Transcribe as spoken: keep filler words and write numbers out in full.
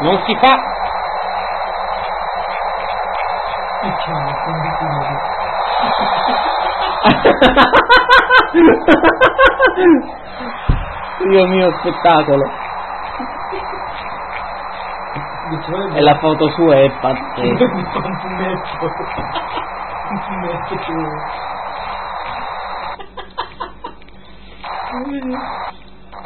Non si fa. Dio mio, spettacolo. E la foto sua è pazzesca. Un fumetto.